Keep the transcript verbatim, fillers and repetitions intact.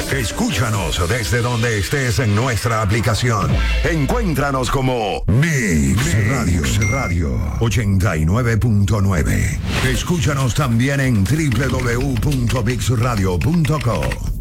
Escúchanos desde donde estés en nuestra aplicación. Encuéntranos como Mix Radio, Radio ochenta y nueve punto nueve. Escúchanos también en doble u doble u doble u punto mix radio punto co.